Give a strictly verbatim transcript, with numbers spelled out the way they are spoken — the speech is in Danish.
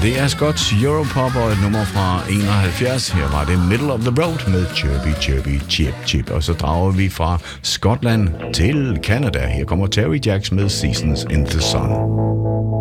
Det er Scots Europop og et nummer fra enoghalvfjerds. Her var det Middle of the Road med Chirpy Chirpy Chip Chip. Og så drager vi fra Skotland til Canada. Her kommer Terry Jacks med Seasons in the Sun.